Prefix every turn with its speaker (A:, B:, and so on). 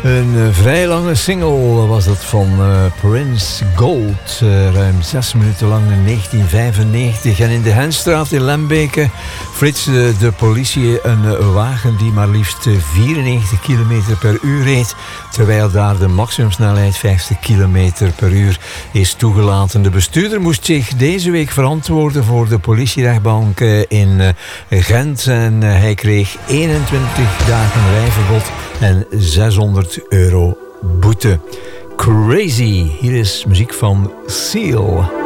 A: Een vrij lange single was dat van Prince Gold. Ruim 6 minuten lang in 1995. En in de Henstraat in Lembeke flitste de politie een wagen die maar liefst 94 km per uur reed. Terwijl daar de maximumsnelheid 50 km per uur is toegelaten. De bestuurder moest zich deze week verantwoorden voor de politierechtbank in Gent. En hij kreeg 21 dagen rijverbod en €600 boete. Crazy. Hier is muziek van Seal.